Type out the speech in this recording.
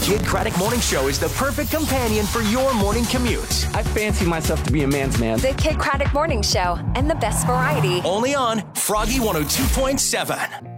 Kid Craddock Morning Show is the perfect companion for your morning commute. I fancy myself to be a man's man. The Kid Craddock Morning Show and the best variety. Only on Froggy 102.7.